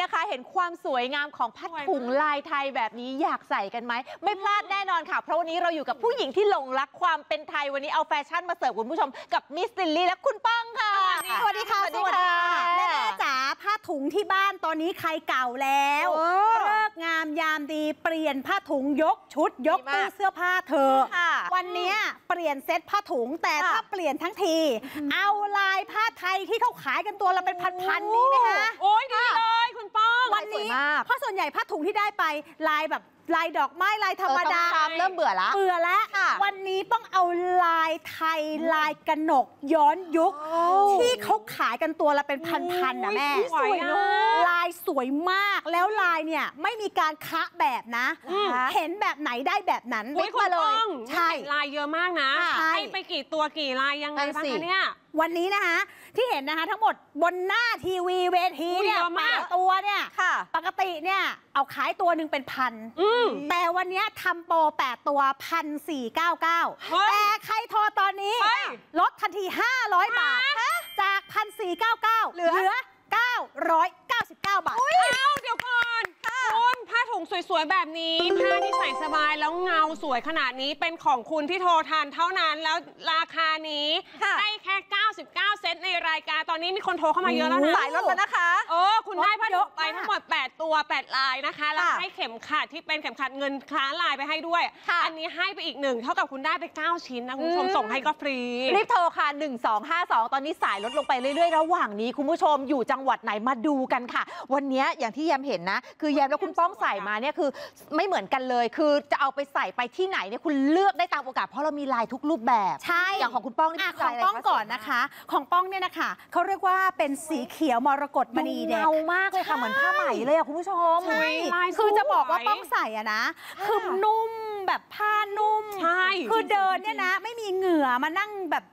นะคะเห็นความสวยงามของผ้าถุงลายไทยแบบนี้อยากใส่กันไหมไม่พลาดแน่นอนค่ะเพราะวันนี้เราอยู่กับผู้หญิงที่หลงรักความเป็นไทยวันนี้เอาแฟชั่นมาเสิร์ฟคุณผู้ชมกับมิสซิลลี่และคุณป้องค่ะสวัสดีค่ะสวัสดีค่ะแม่จ๋าผ้าถุงที่บ้านตอนนี้ใครเก่าแล้วเลิกงามยามดีเปลี่ยนผ้าถุงยกชุดยกตู้เสื้อผ้าเธอวันนี้เปลี่ยนเซ็ตผ้าถุงแต่ถ้าเปลี่ยนทั้งทีเอาลายผ้าไทยที่เขาขายกันตัวละเป็นพันๆนี้ไหมคะโอ้ยดีเลยคุณป้องวันนี้เพราะส่วนใหญ่ผ้าถุงที่ได้ไปลายแบบลายดอกไม้ลายธรรมดาเริ่มเบื่อแล้ววันนี้ต้องเอาลายไทยลายกนกย้อนยุคที่เขาขายกันตัวละเป็นพันๆนะแม่สวยลายสวยมากแล้วลายเนี่ยไม่มีการคะแบบนะเห็นแบบไหนได้แบบนั้นไม่มาเลยใช่ลายเยอะมากนะให้ไปกี่ตัวกี่ลายยังไงบ้างคะเนี่ยวันนี้นะคะที่เห็นนะคะทั้งหมดบนหน้าทีวีเวทีเนี่ย8ตัวเนี่ยปกติเนี่ยเอาขายตัวหนึ่งเป็นพันแต่วันนี้ทำโปร8ตัว1,499แต่ใครโทรตอนนี้ลดทันที500 บาทจาก1,499เหลือ999 บาทเดี๋ยวก่อนคุณผ้าถุงสวยๆแบบนี้ผ้าที่ใส่สบายแล้วเงาสวยขนาดนี้เป็นของคุณที่โทรทันเท่านั้นแล้วราคานี้ได้แค่99 เซนต์ในรายการตอนนี้มีคนโทรเข้ามาเยอะแล้วนะสายลดแล้วนะคะคุณได้ผ้าถุงไปทั้งหมด8ตัว8ลายนะคะแล้วให้เข็มขัดที่เป็นเข็มขัดเงินคล้าลายไปให้ด้วยอันนี้ให้ไปอีก1เท่ากับคุณได้ไป9ชิ้นนะคุณผู้ชมส่งให้ก็ฟรีรีบโทรค่ะ1252ตอนนี้สายลดลงไปเรื่อยๆระหว่างนี้คุณผู้ชมอยู่จังหวัดไหนมาดูกันค่ะวันนี้อย่างที่แยมเห็นนะคือแยมและคุณป้องใส่มาเนี่ยคือไม่เหมือนกันเลยคือจะเอาไปใส่ไปที่ไหนเนี่ยคุณเลือกได้ตามโอกาสเพราะเรามีลายทุกรูปแบบใช่อย่างของคุณป้องนี่ของป้องก่อนนะคะของป้องเนี่ยนะคะเขาเรียกว่าเป็นสีเขียวมรกตมณีแดงเงามากเลยค่ะเหมือนผ้าไหมเลยอะคุณผู้ชมใช่คือจะบอกว่าป้องใส่อะนะคือนุ่มแบบผ้านุ่มใช่คือเดินเนี่ยนะไม่มีเหงื่อมานั่งแบบ